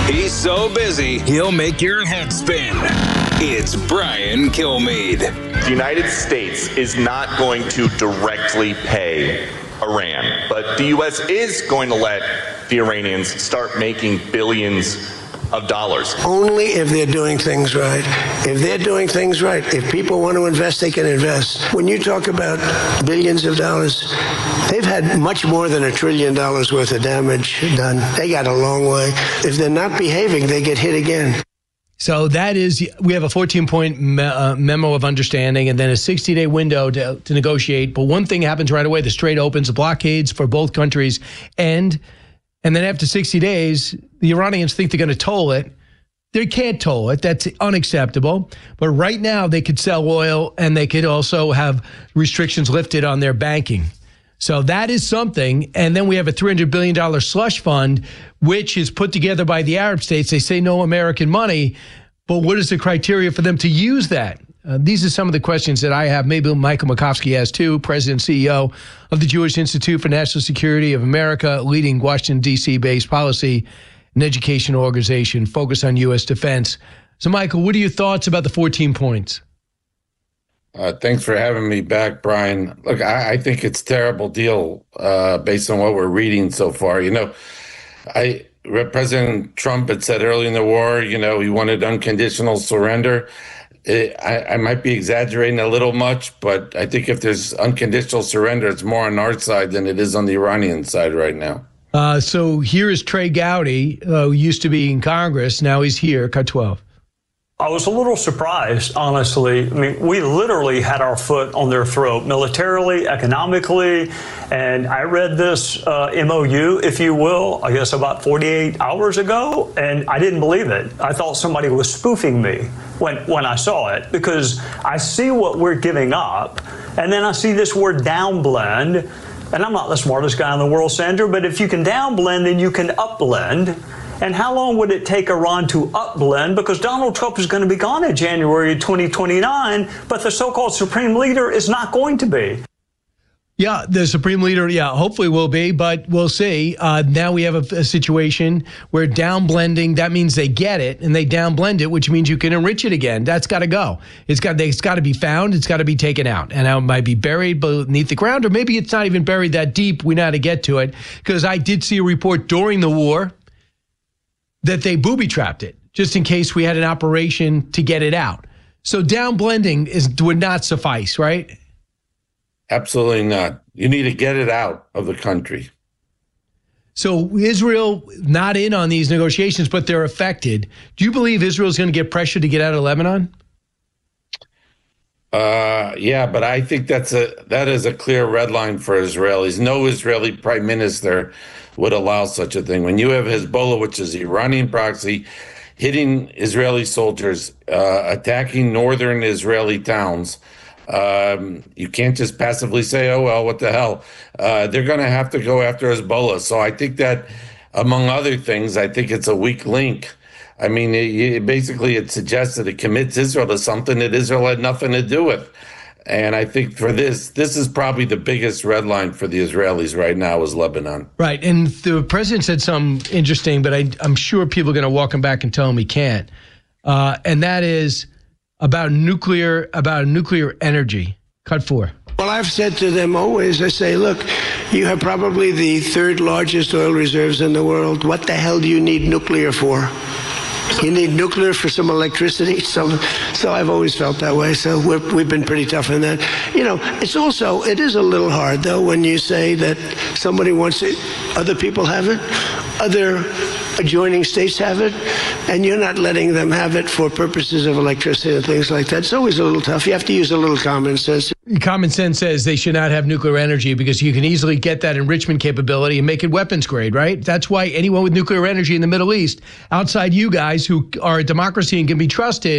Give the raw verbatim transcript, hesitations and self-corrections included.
He's so busy, he'll make your head spin. It's Brian Kilmeade. The United States is not going to directly pay Iran, but the U S is going to let the Iranians start making billions of dollars. Only if they're doing things right. If they're doing things right, if people want to invest, they can invest. When you talk about billions of dollars, they've had much more than a trillion dollars worth of damage done. They got a long way. If they're not behaving, they get hit again. So that is, we have a fourteen-point me- uh, memo of understanding and then a sixty-day window to, to negotiate. But one thing happens right away. The Strait opens, the blockades for both countries end. And then after sixty days, the Iranians think they're going to toll it. They can't toll it. That's unacceptable. But right now, they could sell oil and they could also have restrictions lifted on their banking. So that is something. And then we have a three hundred billion dollars slush fund, which is put together by the Arab states. They say no American money. But what is the criteria for them to use that? Uh, these are some of the questions that I have. Maybe Michael Makovsky has too, President and C E O of the Jewish Institute for National Security of America, leading Washington, D C-based policy and education organization focused on U S defense. So, Michael, what are your thoughts about the fourteen points? Uh, thanks for having me back, Brian. Look, I, I think it's a terrible deal uh, based on what we're reading so far. You know, I President Trump had said early in the war, you know, he wanted unconditional surrender. It, I, I might be exaggerating a little much, but I think if there's unconditional surrender, it's more on our side than it is on the Iranian side right now. Uh, so here is Trey Gowdy, uh, who used to be in Congress. Now he's here, cut twelve. I was a little surprised, honestly. I mean, we literally had our foot on their throat, militarily, economically, and I read this uh, M O U, if you will, I guess about forty-eight hours ago, and I didn't believe it. I thought somebody was spoofing me when, when I saw it, because I see what we're giving up, and then I see this word downblend, and I'm not the smartest guy in the world, Sandra, but if you can downblend, then you can upblend. And how long would it take Iran to upblend? Because Donald Trump is going to be gone in January twenty twenty-nine, but the so-called supreme leader is not going to be. Yeah, the supreme leader, yeah, hopefully will be, but we'll see. Uh, now we have a, a situation where downblending, that means they get it and they downblend it, which means you can enrich it again. That's got to go. It's got it's got to be found. It's got to be taken out. And now it might be buried beneath the ground, or maybe it's not even buried that deep. We know how to get to it, because I did see a report during the war that they booby-trapped it, just in case we had an operation to get it out. So downblending is would not suffice, right? Absolutely not. You need to get it out of the country. So Israel not in on these negotiations, but they're affected. Do you believe Israel's going to get pressure to get out of Lebanon? Uh, yeah, but I think that's a that is a clear red line for Israelis. No Israeli prime minister would allow such a thing. When you have Hezbollah, which is Iranian proxy, hitting Israeli soldiers, uh, attacking northern Israeli towns, um, you can't just passively say, oh, well, what the hell? Uh, they're going to have to go after Hezbollah. So I think that, among other things, I think it's a weak link. I mean, it, it basically it suggests that it commits Israel to something that Israel had nothing to do with. And I think for this, this is probably the biggest red line for the Israelis right now is Lebanon. Right. And the president said something interesting, but I, I'm sure people are going to walk him back and tell him he can't. Uh, and that is about nuclear, about nuclear energy. Cut four. Well, I've said to them always, I say, look, you have probably the third largest oil reserves in the world. What the hell do you need nuclear for? You need nuclear for some electricity. So, so I've always felt that way. So we're, we've been pretty tough on that. You know, it's also, it is a little hard, though, when you say that somebody wants it, other people have it, other adjoining states have it, and you're not letting them have it for purposes of electricity and things like that. It's always a little tough. You have to use a little common sense. Common sense says they should not have nuclear energy because you can easily get that enrichment capability and make it weapons grade, right? That's why anyone with nuclear energy in the Middle East, outside you guys who are a democracy and can be trusted,